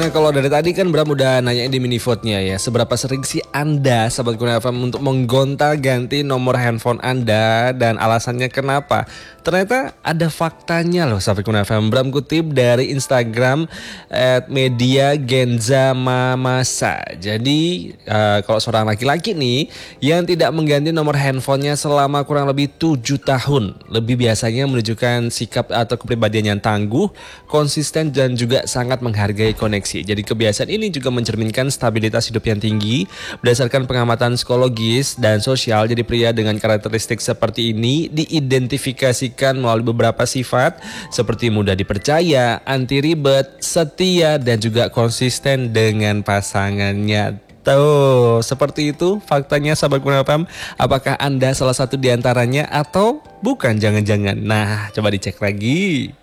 Nah, kalau dari tadi kan Bram udah nanya di mini vote-nya ya, seberapa sering sih Anda Sahabat Kurnia FM untuk menggonta-ganti nomor handphone Anda dan alasannya kenapa? Ternyata ada faktanya loh Sahabat Kurnia FM. Bram kutip dari Instagram @mediagenzamamasa. Jadi kalau seorang laki-laki nih yang tidak mengganti nomor handphonenya selama kurang lebih 7 tahun, lebih biasanya menunjukkan sikap atau kepribadian yang tangguh, konsisten dan juga sangat menghargai koneksi. Jadi kebiasaan ini juga mencerminkan stabilitas hidup yang tinggi. Berdasarkan pengamatan psikologis dan sosial, jadi pria dengan karakteristik seperti ini diidentifikasikan melalui beberapa sifat seperti mudah dipercaya, anti ribet, setia, dan juga konsisten dengan pasangannya. Tuh, seperti itu faktanya Sahabat Kurnia FM. Apakah Anda salah satu di antaranya atau bukan jangan-jangan? Nah, coba dicek lagi.